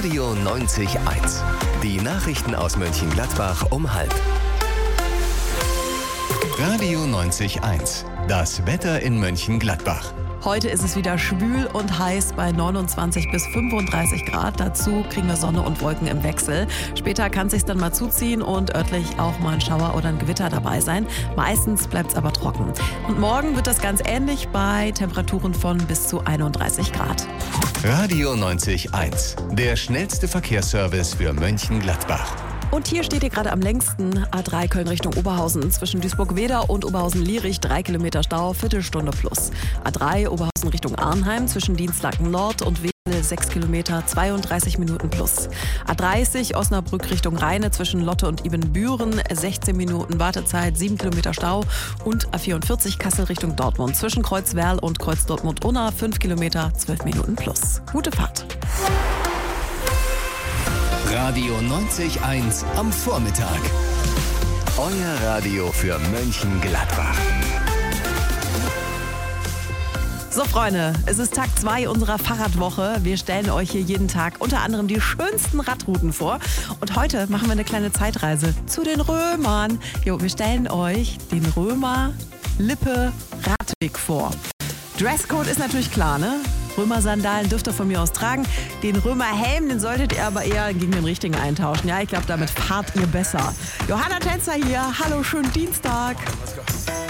Radio 90.1. Die Nachrichten aus Mönchengladbach um 12:30. Radio 90.1. Das Wetter in Mönchengladbach. Heute ist es wieder schwül und heiß bei 29 bis 35 Grad. Dazu kriegen wir Sonne und Wolken im Wechsel. Später kann es sich dann mal zuziehen und örtlich auch mal ein Schauer oder ein Gewitter dabei sein. Meistens bleibt es aber trocken. Und morgen wird das ganz ähnlich bei Temperaturen von bis zu 31 Grad. Radio 90.1. Der schnellste Verkehrsservice für Mönchengladbach. Und hier steht ihr gerade am längsten, A3 Köln Richtung Oberhausen. Zwischen Duisburg-Wedau und Oberhausen-Lierich 3 Kilometer Stau, Viertelstunde plus. A3 Oberhausen Richtung Arnheim zwischen Dienstlaken Nord und Wedel 6 Kilometer, 32 Minuten plus. A30 Osnabrück Richtung Rheine zwischen Lotte und Ibbenbüren 16 Minuten Wartezeit, 7 Kilometer Stau. Und A44 Kassel Richtung Dortmund zwischen Kreuzwerl und Kreuz Dortmund-Unna 5 Kilometer, 12 Minuten plus. Gute Fahrt. Radio 90.1 am Vormittag. Euer Radio für Mönchengladbach. So Freunde, es ist Tag 2 unserer Fahrradwoche. Wir stellen euch hier jeden Tag unter anderem die schönsten Radrouten vor. Und heute machen wir eine kleine Zeitreise zu den Römern. Wir stellen euch den Römer-Lippe-Radweg vor. Dresscode ist natürlich klar, ne? Römer-Sandalen dürft ihr von mir aus tragen. Den Römer-Helm, den solltet ihr aber eher gegen den richtigen eintauschen. Ja, ich glaube, damit fahrt ihr besser. Johanna Tänzer hier. Hallo, schönen Dienstag.